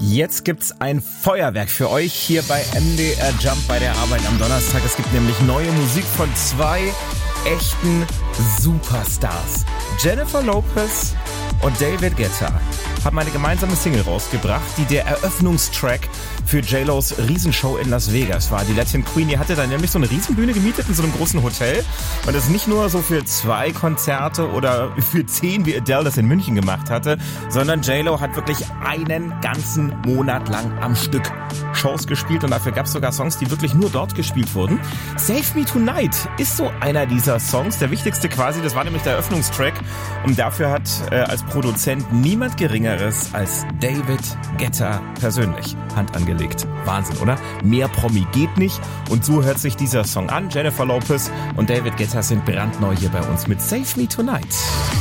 Jetzt gibt's ein Feuerwerk für euch hier bei MDR Jump bei der Arbeit am Donnerstag. Es gibt nämlich neue Musik von zwei echten Superstars. Jennifer Lopez und David Guetta haben eine gemeinsame Single rausgebracht, die der Eröffnungstrack für J-Los Riesenshow in Las Vegas war. Die Latin Queen, die hatte dann nämlich so eine Riesenbühne gemietet in so einem großen Hotel. Und das nicht nur so für 2 Konzerte oder für 10, wie Adele das in München gemacht hatte, sondern J-Lo hat wirklich einen ganzen Monat lang am Stück Shows gespielt und dafür gab es sogar Songs, die wirklich nur dort gespielt wurden. Save Me Tonight ist so einer dieser Songs, der wichtigste quasi, das war nämlich der Eröffnungstrack und dafür hat als Produzent niemand Geringeres als David Guetta persönlich Hand angelegt. Wahnsinn, oder? Mehr Promi geht nicht und so hört sich dieser Song an. Jennifer Lopez und David Guetta sind brandneu hier bei uns mit Save Me Tonight.